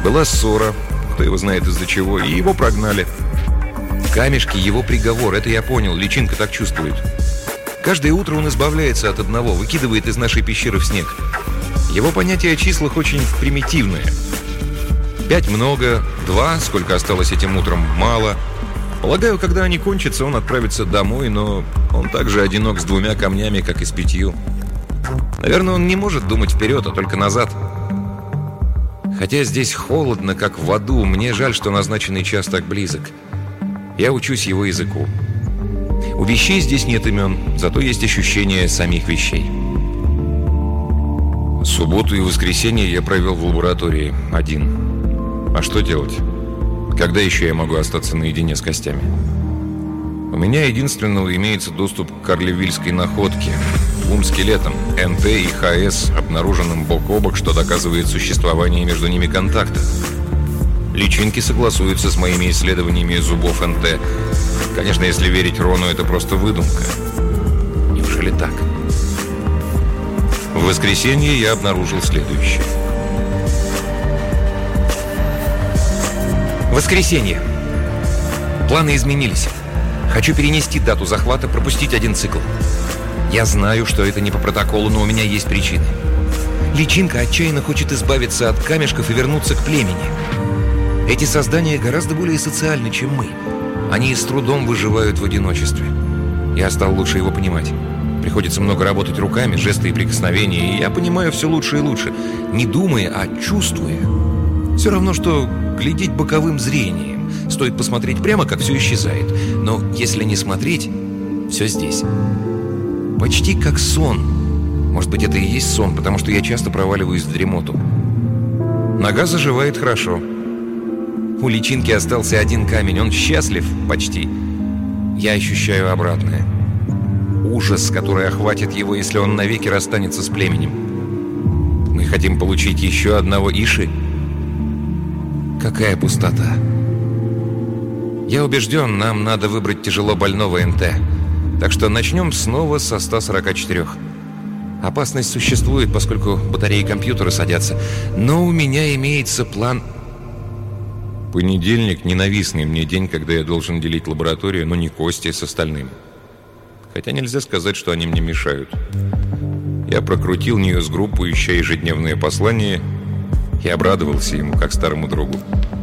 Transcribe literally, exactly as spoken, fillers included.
Была ссора, кто его знает из-за чего, и его прогнали. Камешки — его приговор, это я понял, личинка так чувствует. Каждое утро он избавляется от одного, выкидывает из нашей пещеры в снег. Его понятие о числах очень примитивное. Пять много, два, сколько осталось этим утром, мало. Полагаю, когда они кончатся, он отправится домой, но он так же одинок с двумя камнями, как и с пятью. Наверное, он не может думать вперед, а только назад. Хотя здесь холодно, как в аду, мне жаль, что назначенный час так близок. Я учусь его языку. У вещей здесь нет имен, зато есть ощущение самих вещей. Субботу и воскресенье я провел в лаборатории один. А что делать? Когда еще я могу остаться наедине с костями? У меня единственного имеется доступ к карлевильской находке, двум скелетам, эн тэ и ха эс, обнаруженным бок о бок, что доказывает существование между ними контакта. Личинки согласуются с моими исследованиями зубов эн тэ. Конечно, если верить Рону, это просто выдумка. Неужели так? В воскресенье я обнаружил следующее. Воскресенье. Планы изменились. Хочу перенести дату захвата, пропустить один цикл. Я знаю, что это не по протоколу, но у меня есть причины. Личинка отчаянно хочет избавиться от камешков и вернуться к племени. Эти создания гораздо более социальны, чем мы. Они с трудом выживают в одиночестве. Я стал лучше его понимать. Приходится много работать руками, жесты и прикосновения, и я понимаю все лучше и лучше. Не думая, а чувствуя. Все равно, что глядеть боковым зрением. Стоит посмотреть прямо, как все исчезает. Но если не смотреть, все здесь. Почти как сон. Может быть, это и есть сон, потому что я часто проваливаюсь в дремоту. Нога заживает хорошо. У личинки остался один камень. Он счастлив почти. Я ощущаю обратное. Ужас, который охватит его, если он навеки расстанется с племенем. Мы хотим получить еще одного Иши. Какая пустота. Я убежден, нам надо выбрать тяжело больного эн тэ. Так что начнем снова со ста сорока четырёх. Опасность существует, поскольку батареи компьютера садятся. Но у меня имеется план. Понедельник — ненавистный мне день, когда я должен делить лабораторию, но не Кости с остальными. Хотя нельзя сказать, что они мне мешают. Я прокрутил Ньюс-группу, ища ежедневные послания, и обрадовался ему, как старому другу.